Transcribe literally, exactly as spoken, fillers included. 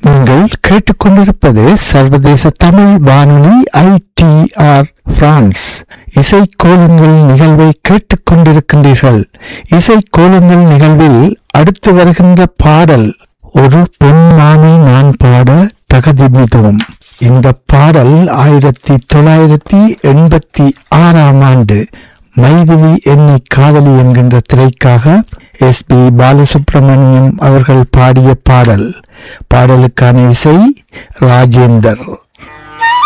நீங்கள் கேட்டுக்கொண்டிருப்பது சர்வதேச தமிழ் வானொலி ஐ டி ஆர் பிரான்ஸ். இசைக்கோலங்கள் நிகழ்வை கேட்டுக்கொண்டிருக்கின்றீர்கள். இசைக்கோலங்கள் நிகழ்வில் அடுத்து வருகின்ற பாடல் ஒரு பெண்மானை நான் பாட தகதிமிதோம். இந்த பாடல் ஆயிரத்தி தொள்ளாயிரத்தி எண்பத்தி ஆறாம் ஆண்டு மைதிலி என்னை காதலி என்கின்ற திரைக்காக எஸ் பி பாலசுப்ரமணியம் அவர்கள் பாடிய பாடல். பாடலுக்கான இசை ராஜேந்தர்.